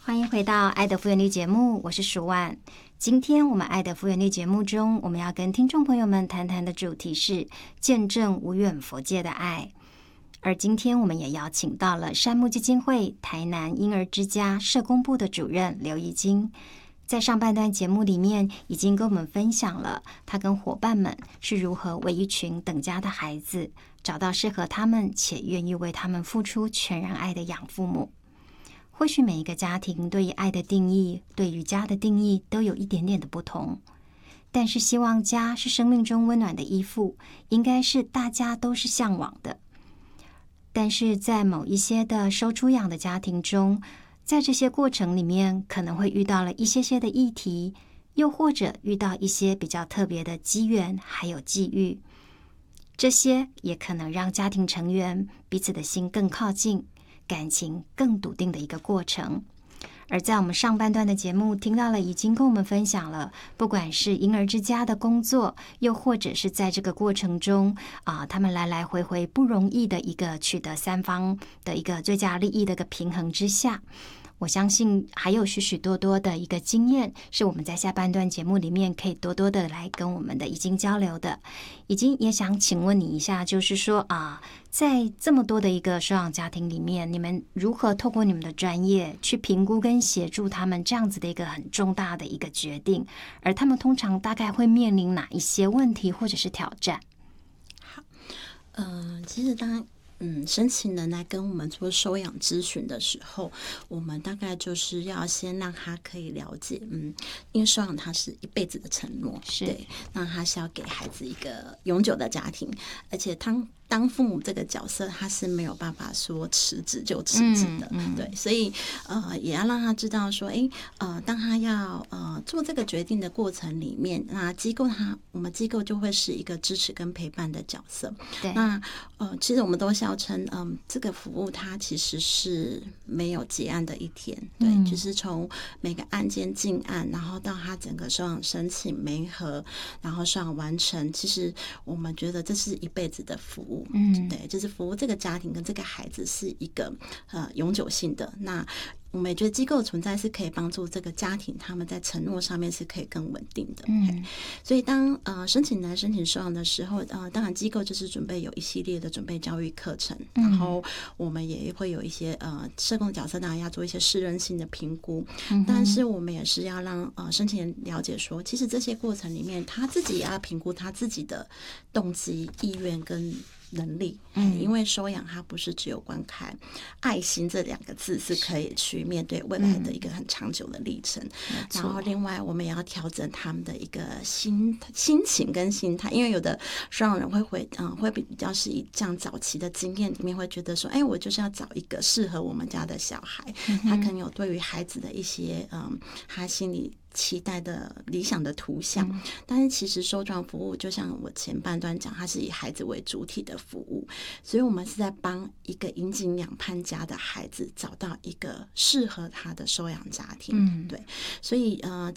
欢迎回到爱的复原力节目，我是蜀万。今天我们爱的复原力节目中，我们要跟听众朋友们谈谈的主题是见证无远弗届的爱。而今天我们也邀请到了善牧基金会台南婴儿之家社工部的主任刘怡菁，在上半段节目里面已经跟我们分享了他跟伙伴们是如何为一群等家的孩子找到适合他们且愿意为他们付出全然爱的养父母。或许每一个家庭对于爱的定义，对于家的定义都有一点点的不同，但是希望家是生命中温暖的依附，应该是大家都是向往的。但是在某一些的收出养的家庭中，在这些过程里面可能会遇到了一些的议题，又或者遇到一些比较特别的机缘还有际遇，这些也可能让家庭成员彼此的心更靠近，感情更笃定的一个过程。而在我们上半段的节目听到了已经跟我们分享了，不管是婴儿之家的工作，又或者是在这个过程中他们来来回回不容易的一个取得三方的一个最佳利益的一个平衡之下，我相信还有许许多多的一个经验是我们在下半段节目里面可以多多的来跟我们的怡菁交流的。怡菁也想请问你一下，就是说在这么多的一个收养家庭里面，你们如何透过你们的专业去评估跟协助他们这样子的一个很重大的一个决定，而他们通常大概会面临哪一些问题或者是挑战？ 好，其实当申请人来跟我们做收养咨询的时候，我们大概就是要先让他可以了解，因为收养他是一辈子的承诺，对，那他是要给孩子一个永久的家庭，而且当父母这个角色，他是没有办法说辞职就辞职的，对，所以也要让他知道说，当他要做这个决定的过程里面，那我们机构就会是一个支持跟陪伴的角色。 对， 那其实我们都笑称，这个服务它其实是没有结案的一天，对，就是从每个案件进案，然后到他整个收养申请媒合，然后收养完成，其实我们觉得这是一辈子的服务。对，就是服务这个家庭跟这个孩子是一个永久性的。那我们也觉得机构的存在是可以帮助这个家庭，他们在承诺上面是可以更稳定的。所以当申请收养的时候，当然机构就是准备有一系列的准备教育课程，然后我们也会有一些社工角色，当然要做一些适任性的评估，但是我们也是要让申请人了解说，其实这些过程里面，他自己也要评估他自己的动机、意愿跟能力，因为收养它不是只有光看爱心这2个字是可以去面对未来的一个很长久的历程，然后另外我们也要调整他们的一个心情跟心态，因为有的收养人会比较是以这样早期的经验里面会觉得说，我就是要找一个适合我们家的小孩，他可能有对于孩子的一些他心里期待的理想的图像，但是其实收养服务就像我前半段讲，它是以孩子为主体的服务，所以我们是在帮一个引颈两盼家的孩子找到一个适合他的收养家庭。对，所以